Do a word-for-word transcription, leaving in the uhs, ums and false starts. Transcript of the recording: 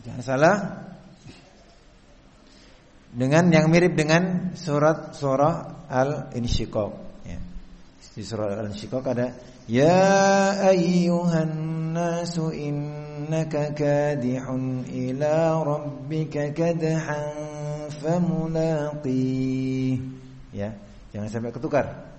Jangan salah dengan yang mirip dengan surat surah Al-Insyiqaq ya. Di surah Al-Insyiqaq ada ya ayyuhan nasu innaka kadihun ila rabbika kadhan famulaqih ya. Jangan sampai ketukar.